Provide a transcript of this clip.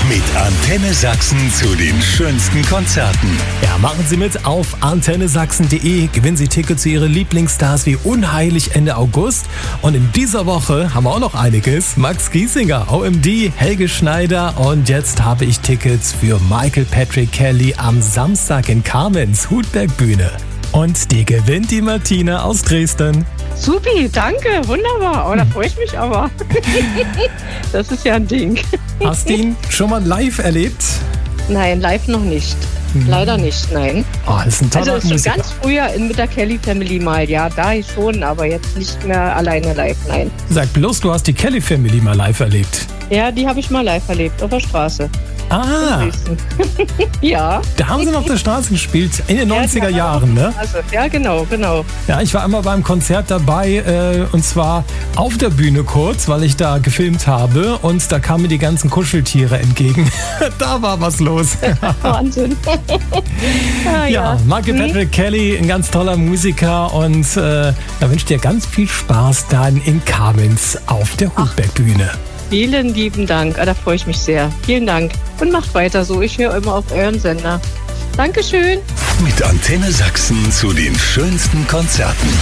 Mit Antenne Sachsen zu den schönsten Konzerten. Ja, machen Sie mit auf antennesachsen.de. Gewinnen Sie Tickets zu Ihren Lieblingsstars wie Unheilig Ende August. Und in dieser Woche haben wir auch noch einiges. Max Giesinger, OMD, Helge Schneider. Und jetzt habe ich Tickets für Michael Patrick Kelly am Samstag in Kamenz, Hutbergbühne. Und die gewinnt die Martina aus Dresden. Supi, danke, wunderbar. Oh, da freue ich mich aber. Das ist ja ein Ding. Hast du ihn schon mal live erlebt? Nein, live noch nicht. Leider nicht, nein. Oh, das ist ein toller Also schon Musiker. ganz früher mit der Kelly Family mal, ja, da ich schon, aber jetzt nicht mehr alleine live, nein. Sag bloß, du hast die Kelly Family mal live erlebt. Ja, die habe ich mal live erlebt, auf der Straße. Ah, Ja. da haben sie noch auf der Straße gespielt, in den 90er Jahren, ne? Also, ja, genau. Ja, ich war einmal beim Konzert dabei, und zwar auf der Bühne kurz, weil ich da gefilmt habe und da kamen mir die ganzen Kuscheltiere entgegen. Da war was los. Wahnsinn. Ja, Michael Patrick Kelly, ein ganz toller Musiker und da wünsche ich dir ganz viel Spaß dann in Kamenz auf der Hutbergbühne. Vielen lieben Dank, da freue ich mich sehr. Vielen Dank und macht weiter so, ich höre immer auf euren Sender. Dankeschön. Mit Antenne Sachsen zu den schönsten Konzerten.